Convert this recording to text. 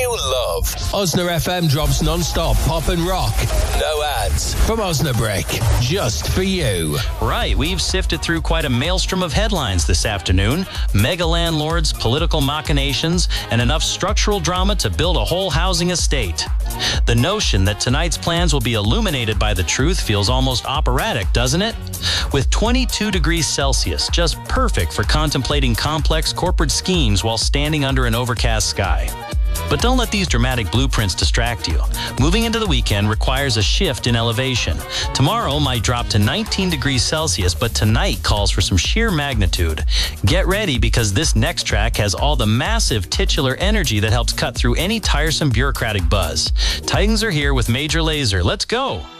you'll love. Osna FM drops non-stop pop and rock. No ads. From Osnabrick. Just for you. Right, we've sifted through quite a maelstrom of headlines this afternoon. Mega landlords, political machinations, and enough structural drama to build a whole housing estate. The notion that tonight's plans will be illuminated by the truth feels almost operatic, doesn't it? With 22 degrees Celsius, just perfect for contemplating complex corporate schemes while standing under an overcast sky. But don't let these dramatic blueprints distract you. Moving into the weekend requires a shift in elevation. Tomorrow might drop to 19 degrees Celsius, but tonight calls for some sheer magnitude. Get ready, because this next track has all the massive titular energy that helps cut through any tiresome bureaucratic buzz. Titans are here with Major Lazer. Let's go!